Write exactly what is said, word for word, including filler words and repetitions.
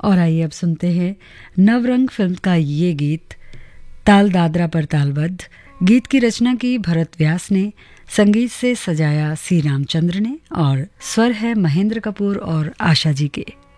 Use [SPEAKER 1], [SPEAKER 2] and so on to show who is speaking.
[SPEAKER 1] और आइए अब सुनते हैं नवरंग फिल्म का ये गीत, ताल दादरा पर तालबद्ध। गीत की रचना की भरत व्यास ने, संगीत से सजाया सी रामचंद्र ने और स्वर है महेंद्र कपूर और आशा जी के।